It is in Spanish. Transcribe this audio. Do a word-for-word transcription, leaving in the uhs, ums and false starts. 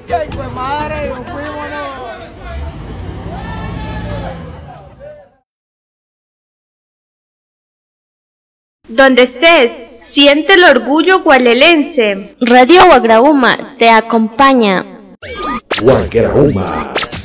¡Ay, pues madre! ¡Nos fuimos, no! Donde estés, siente el orgullo gualelense. Radio Guagrauma te acompaña. Guagrauma.